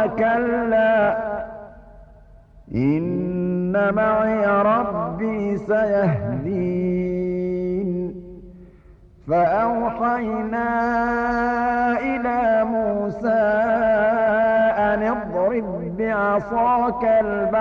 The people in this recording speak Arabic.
كلا إن معي ربي سيهدين فأوحينا إلى موسى أن اضرب بعصاك البحر